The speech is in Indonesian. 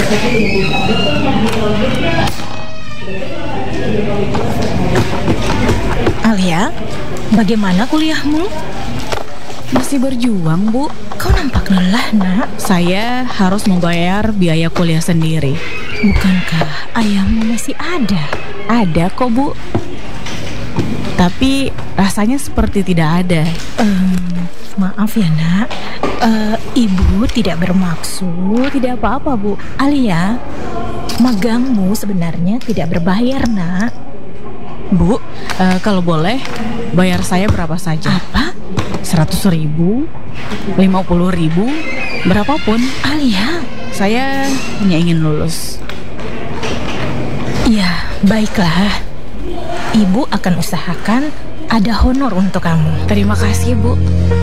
Alia, bagaimana kuliahmu? Masih berjuang, Bu. Kau nampak lelah, nak. Saya harus membayar biaya kuliah sendiri. Bukankah ayahmu masih ada? Ada kok, Bu. Tapi rasanya seperti tidak ada. Maaf ya, nak. Ibu tidak bermaksud. Tidak apa-apa, Bu. Alia, magangmu sebenarnya tidak berbayar, nak. Bu, kalau boleh, bayar saya berapa saja? Apa? 100.000, 50.000, berapapun. Alia, Saya hanya ingin lulus. ya baiklah. Ibu akan usahakan ada honor untuk kamu. Terima kasih, Bu.